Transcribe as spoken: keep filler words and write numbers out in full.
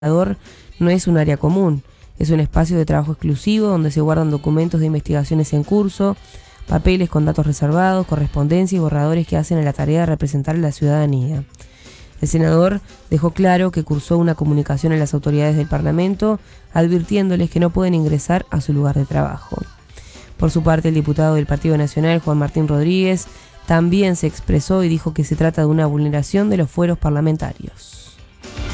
senador no es un área común, es un espacio de trabajo exclusivo donde se guardan documentos de investigaciones en curso, papeles con datos reservados, correspondencia y borradores que hacen a la tarea de representar a la ciudadanía. El senador dejó claro que cursó una comunicación a las autoridades del Parlamento, advirtiéndoles que no pueden ingresar a su lugar de trabajo. Por su parte, el diputado del Partido Nacional, Juan Martín Rodríguez, también se expresó y dijo que se trata de una vulneración de los fueros parlamentarios.